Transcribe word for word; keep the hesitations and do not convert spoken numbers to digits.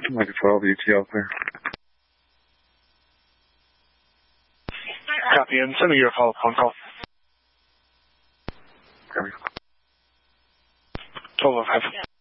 Mike twelve, U T L clear. Copy, and sending you a follow-up phone call. Copy. twelve oh five.